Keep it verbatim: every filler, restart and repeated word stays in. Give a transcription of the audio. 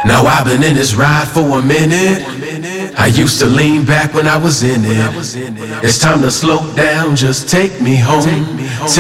Now I've been in this ride for a minute. I used to lean back when I was in it. It's time to slow down, just take me home.